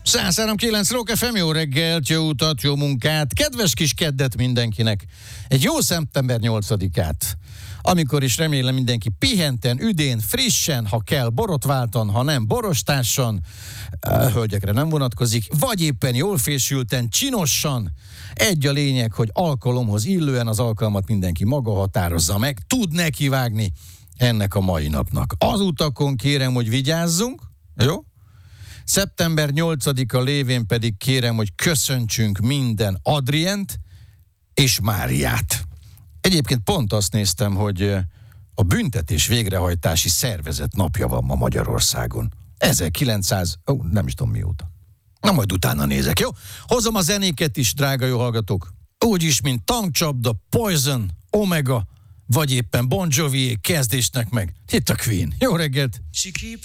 103.9 Rock FM, jó reggelt, jó utat, jó munkát, kedves kis keddet mindenkinek. Egy jó szeptember 8-át, amikor is remélem mindenki pihenten, üdén, frissen, ha kell borotváltan, ha nem borostásan, hölgyekre nem vonatkozik, vagy éppen jól fésülten, csinosan. Egy a lényeg, hogy alkalomhoz illően az alkalmat mindenki maga határozza meg, tud nekivágni ennek a mai napnak. Az utakon kérem, hogy vigyázzunk, jó? Szeptember 8-a lévén pedig kérem, hogy köszöntsünk minden Adrient és Máriát. Egyébként pont azt néztem, hogy a büntetés végrehajtási szervezet napja van ma Magyarországon. 1900, nem is tudom mióta. Na majd utána nézek, jó? Hozom a zenéket is, drága jó hallgatók. Úgyis, mint Tankcsapda, Poison, Omega, vagy éppen Bon Jovi kezdésnek meg. Itt a Queen. Jó reggelt!